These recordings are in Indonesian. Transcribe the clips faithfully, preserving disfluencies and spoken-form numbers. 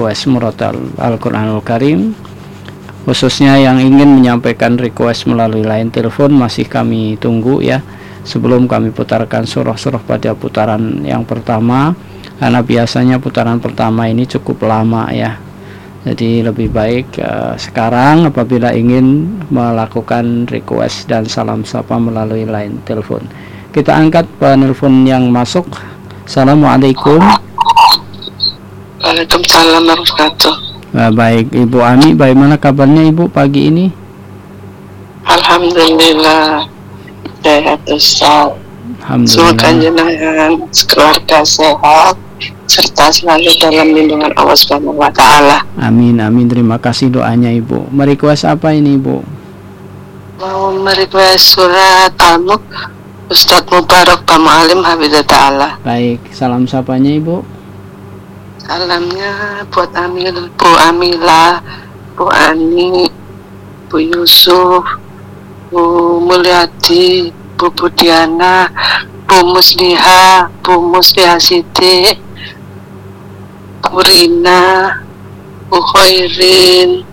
request murotal Al-Quranul Karim, khususnya yang ingin menyampaikan request melalui line telepon, masih kami tunggu ya, sebelum kami putarkan surah-surah pada putaran yang pertama, karena biasanya putaran pertama ini cukup lama ya. Jadi lebih baik uh, sekarang apabila ingin melakukan request dan salam sapa melalui line telepon, kita angkat penelpon yang masuk. Assalamualaikum. Waalaikumsalam warahmatullahi wabarakatuh. Nah, baik Ibu Ami, bagaimana kabarnya Ibu pagi ini? Alhamdulillah sehat Ustaz. Semoga jenengan keluarga sehat serta selalu dalam lindungan Allah Subhanahu wa taala. Amin amin, terima kasih doanya Ibu. Merequest apa ini Ibu? Mau merequest surat Al-Mulk Ustadz Mubarak Tamu'alim Hafidzah Ta'ala. Baik, salam sapanya Ibu. Salamnya buat Amil, Bu Amila, Bu Ani, Bu Yusuf, Bu Mulyadi, Bu Budiana, Bu Musliha, Bu Musliha Siti, Bu Rina, Bu Khairin,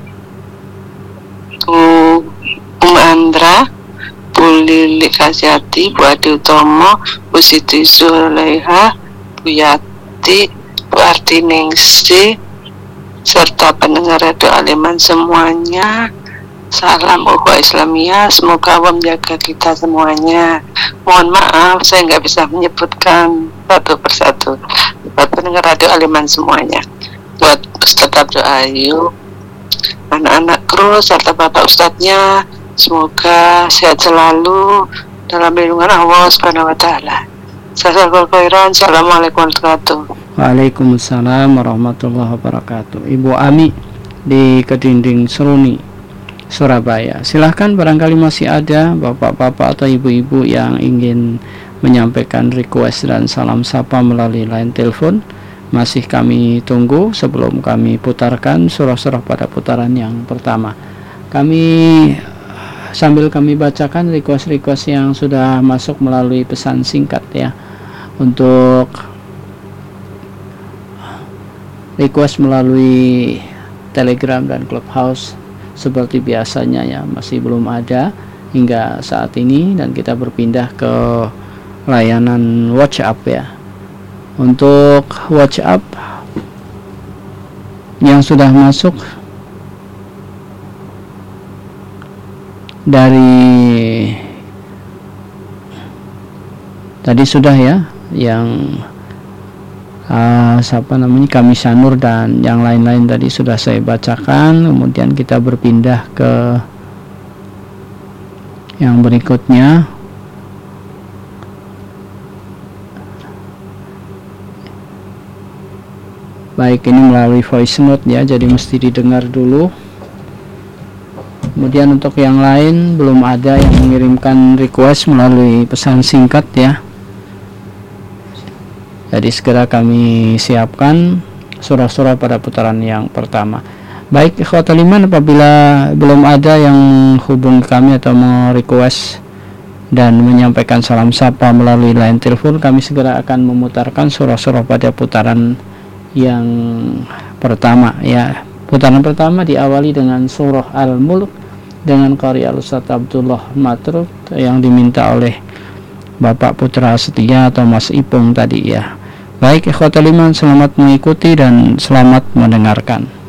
Bu Um Andra, Bu Lili Kasyati, Bu Adi Utomo, Bu Siti Zuleha, Bu Yati, Bu Artiningsi, serta pendengar Radio Aliman semuanya. Salam ukhuwah Islamiyah, semoga Allah menjaga kita semuanya. Mohon maaf saya nggak bisa menyebutkan satu persatu. Buat pendengar Radio Aliman semuanya, buat Ustadz Abdul Ayu, anak-anak kru serta bapak ustadznya, semoga sehat selalu dalam lindungan Allah Subhanahu wa taala. Assalamualaikum warahmatullahi wabarakatuh. Waalaikumsalam warahmatullahi wabarakatuh. Ibu Ami di Kedinding Seruni, Surabaya. Silahkan, barangkali masih ada bapak-bapak atau ibu-ibu yang ingin menyampaikan request dan salam sapa melalui line telepon. Masih kami tunggu sebelum kami putarkan surah-surah pada putaran yang pertama. Kami sambil kami bacakan request-request yang sudah masuk melalui pesan singkat ya. Untuk request melalui Telegram dan Clubhouse seperti biasanya ya masih belum ada hingga saat ini, dan kita berpindah ke layanan WhatsApp ya. Untuk WhatsApp yang sudah masuk dari tadi sudah ya, yang uh, siapa namanya Kami Sanur dan yang lain-lain tadi sudah saya bacakan. Kemudian kita berpindah ke yang berikutnya. Baik, ini melalui voice note ya, jadi mesti didengar dulu. Kemudian untuk yang lain belum ada yang mengirimkan request melalui pesan singkat ya. Jadi segera kami siapkan surah-surah pada putaran yang pertama. Baik, ikhwatul iman, apabila belum ada yang hubungi kami atau mau request dan menyampaikan salam sapa melalui line telepon, kami segera akan memutarkan surah-surah pada putaran yang pertama ya. Putaran pertama diawali dengan surah Al-Mulk dengan karya Ustaz Abdullah Matrud yang diminta oleh Bapak Putra Setia atau Mas Ipung tadi ya. Baik ikhwatul iman, selamat mengikuti dan selamat mendengarkan.